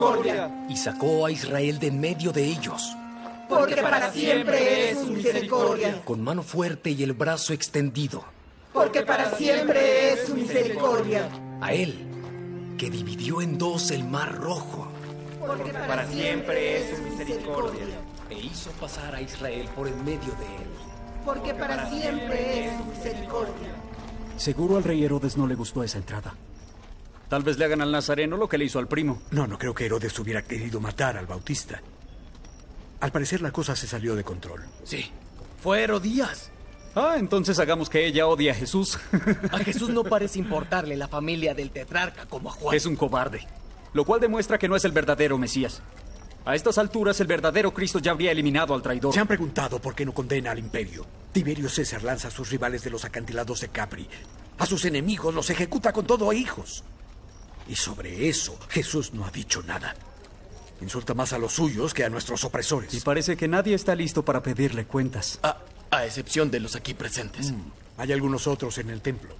y sacó a Israel de en medio de ellos. Porque para siempre es su misericordia. Con mano fuerte y el brazo extendido. Porque para siempre es su misericordia. A él, que dividió en dos el mar rojo. Porque para siempre es su misericordia. E hizo pasar a Israel por en medio de él. Porque para siempre es su misericordia. Seguro al rey Herodes no le gustó esa entrada. Tal vez le hagan al nazareno lo que le hizo al primo. No creo que Herodes hubiera querido matar al Bautista. Al parecer la cosa se salió de control. Sí, fue Herodías. Entonces hagamos que ella odie a Jesús. A Jesús no parece importarle la familia del tetrarca como a Juan. Es un cobarde, lo cual demuestra que no es el verdadero Mesías. A estas alturas, el verdadero Cristo ya habría eliminado al traidor. ¿Se han preguntado por qué no condena al imperio? Tiberio César lanza a sus rivales de los acantilados de Capri. A sus enemigos los ejecuta con todo a hijos. Y sobre eso, Jesús no ha dicho nada. Insulta más a los suyos que a nuestros opresores. Y parece que nadie está listo para pedirle cuentas. A excepción de los aquí presentes. Hay algunos otros en el templo.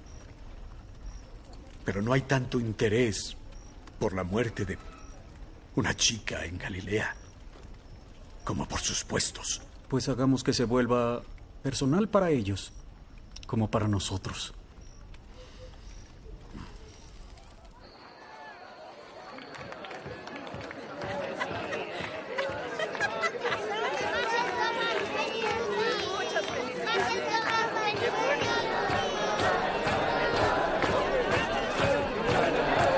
Pero no hay tanto interés por la muerte de una chica en Galilea como por sus puestos. Pues hagamos que se vuelva personal para ellos, como para nosotros.